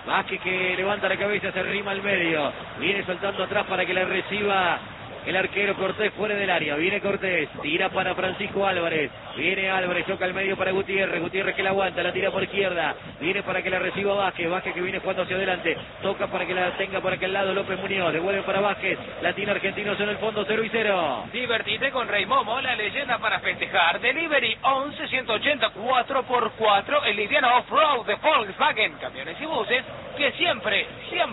Vázquez que levanta la cabeza, se arrima al medio. Viene soltando atrás para que la reciba el arquero Cortés fuera del área. Viene Cortés, tira para Francisco Álvarez. Viene Álvarez, toca al medio para Gutiérrez. Gutiérrez que la aguanta, la tira por izquierda. Viene para que la reciba Vázquez. Vázquez que viene jugando hacia adelante. Toca para que la tenga por aquel lado López Muñoz. Devuelve para Vázquez. La tiene Argentinos en el fondo, 0-0. Divertite con Rey Momo, la leyenda para festejar. Delivery 11-180 4x4. El liviano off-road de Volkswagen. Camiones y buses que siempre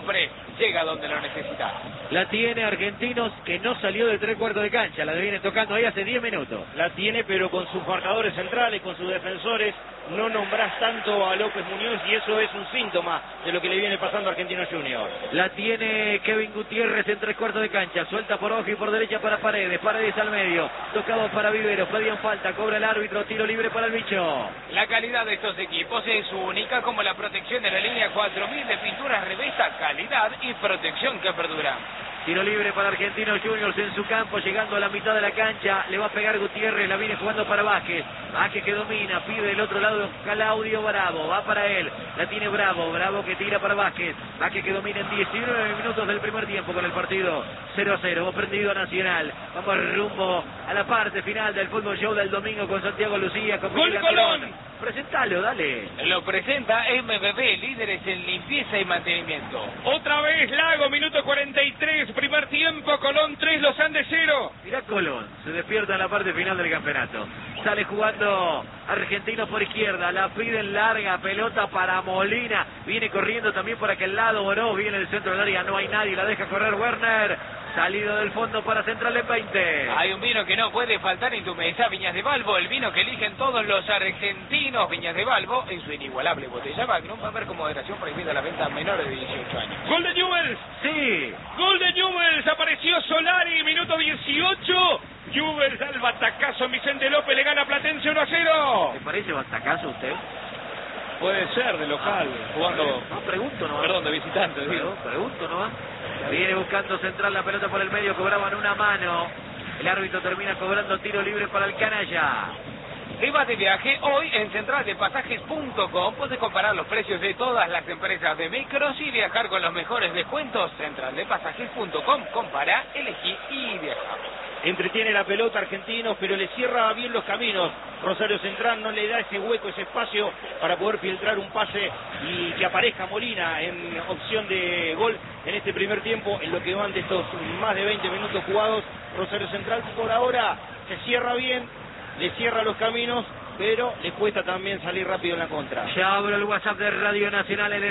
llega donde lo necesita. La tiene Argentinos que no salió de 3/4 de cancha. La viene tocando ahí hace 10 minutos. La tiene, pero con sus marcadores centrales, con sus defensores, no nombrás tanto a López Muñoz y eso es un síntoma de lo que le viene pasando a Argentinos Juniors. La tiene Kevin Gutiérrez en 3/4 de cancha. Suelta por ojo y por derecha para Paredes. Paredes al medio. Tocado para Viveros. Pedían falta. Cobra el árbitro. Tiro libre para el bicho. La calidad de estos equipos es única, como la protección de la línea 4000 de pinturas Revesta. Calidad y protección que perdura. Tiro libre para Argentinos Juniors en su campo, llegando a la mitad de la cancha. Le va a pegar Gutiérrez, la viene jugando para Vázquez. Vázquez que domina, pide del otro lado Claudio Bravo. Va para él, la tiene Bravo. Bravo que tira para Vázquez. Vázquez que domina en 19 minutos del primer tiempo con el partido 0-0. Hemos prendido a Nacional. Vamos rumbo a la parte final del Fútbol Show del domingo con Santiago Lucía. Con ¡Gol Colón! Presentalo, dale. Lo presenta MBB, líderes en limpieza y mantenimiento. Otra vez Lago, minuto 43, primer tiempo, Colón 3, Los Andes 0. Mirá Colón, se despierta en la parte final del campeonato. Sale jugando Argentinos por izquierda, la piden larga, pelota para Molina. Viene corriendo también por aquel lado, Oroz viene en el centro del área, no hay nadie, la deja correr Werner. Salido del fondo para Central en 20. Hay un vino que no puede faltar en tu mesa, Viñas de Balbo, el vino que eligen todos los argentinos. Viñas de Balbo, en su inigualable botella Magnum, va a haber con moderación prohibida la venta a menores de 18 años. Gol de Newell's. Sí. Gol de Newell's, apareció Solari, minuto 18. Newell's da el batacazo en Vicente López, le gana Platense 1-0. ¿Le parece batacazo a usted? Puede ser de local, jugando... No, pregunto nomás. Perdón, de visitante, digo. Pregunto nomás. Viene buscando Central la pelota por el medio, cobraban una mano. El árbitro termina cobrando tiro libre para el canalla. Si vas de viaje, hoy en centraldepasajes.com puedes comparar los precios de todas las empresas de micros y viajar con los mejores descuentos. Centraldepasajes.com, compara, elegí y viaja. Entretiene la pelota Argentinos, pero le cierra bien los caminos. Rosario Central no le da ese hueco, ese espacio para poder filtrar un pase y que aparezca Molina en opción de gol en este primer tiempo, en lo que van de estos más de 20 minutos jugados. Rosario Central por ahora se cierra bien, le cierra los caminos, pero le cuesta también salir rápido en la contra. Ya abro el WhatsApp de Radio Nacional en el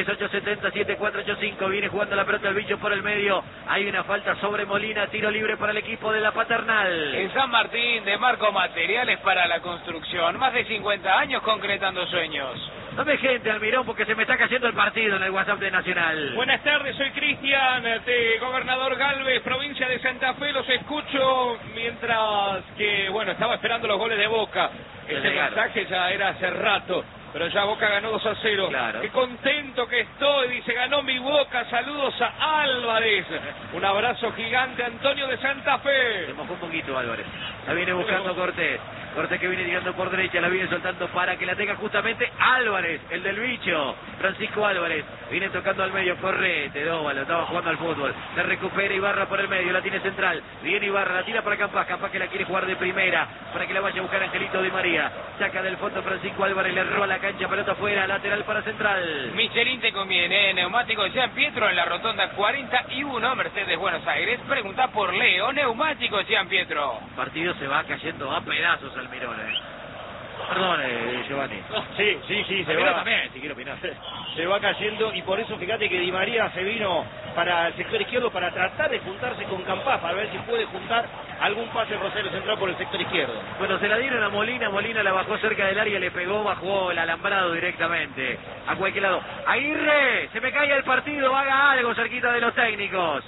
11-3-870-7485. Viene jugando la pelota el bicho por el medio. Hay una falta sobre Molina, tiro libre para el equipo de la Paternal. En San Martín, de Marco Materiales para la Construcción, más de 50 años concretando sueños. Dame gente, Almirón, porque se me está cayendo el partido en el WhatsApp de Nacional. Buenas tardes, soy Cristian, de Gobernador Galvez, provincia de Santa Fe. Los escucho mientras que, bueno, estaba esperando los goles de Boca. Ese mensaje ya era hace rato, pero ya Boca ganó 2-0. Claro. Qué contento que estoy, dice, ganó mi Boca. Saludos a Álvarez. Un abrazo gigante, Antonio de Santa Fe. Se mojó un poquito Álvarez. La viene buscando Cortés. Cortés que viene tirando por derecha, la viene soltando para que la tenga justamente Álvarez, el del bicho. Francisco Álvarez viene tocando al medio, correte, Dóvalo, estaba jugando al fútbol. La recupera Ibarra por el medio, la tiene Central. Viene Ibarra, la tira para Campas, Campas que la quiere jugar de primera para que la vaya a buscar Angelito Di María. Saca del fondo Francisco Álvarez, le roba la cancha, pelota afuera, lateral para Central. Michelin te conviene, neumáticos Jean Pietro en la rotonda 41, Mercedes Buenos Aires. Pregunta por Leo, neumáticos Jean Pietro. El partido se va cayendo a pedazos, Almirón. Perdón, Giovanni. Sí, se Almirón va. también, si quiero opinar. Se va cayendo y por eso fíjate que Di María se vino para el sector izquierdo para tratar de juntarse con Campas, para ver si puede juntar algún pase Rosario Central por el sector izquierdo. Bueno, se la dieron a Molina, Molina la bajó cerca del área, le pegó, bajó el alambrado directamente a cualquier lado. Aguirre, se me cae el partido, haga algo cerquita de los técnicos.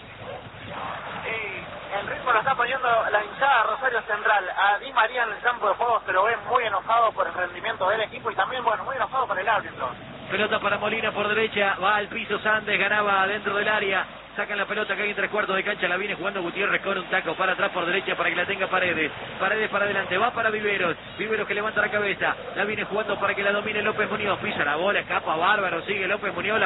El ritmo lo está poniendo la hinchada Rosario Central. A Di María en el campo de juego se lo ve muy enojado por el rendimiento del equipo y también, bueno, muy enojado por el árbitro. Pelota para Molina por derecha, va al piso Sandes, ganaba dentro del área. Sacan la pelota que hay en 3/4 de cancha, la viene jugando Gutiérrez con un taco para atrás por derecha para que la tenga Paredes. Paredes para adelante, va para Viveros. Viveros que levanta la cabeza, la viene jugando para que la domine López Muñoz. Pisa la bola, escapa bárbaro, sigue López Muñoz.